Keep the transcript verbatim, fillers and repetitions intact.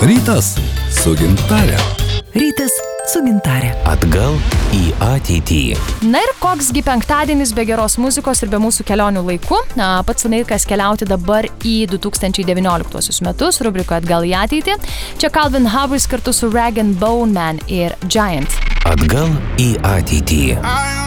Rytas su gintare. Rytas su gintare. Atgal į ateitį. Na ir koksgi penktadienis be geros muzikos ir be mūsų kelionių laiku. Na, pats laikas keliauti dabar į du tūkstančiai devynioliktuosius metus, rubrikoje Atgal į ateitį. Čia Calvin Harris kartu su Rag and Bone Man ir Giant. Atgal į ateitį.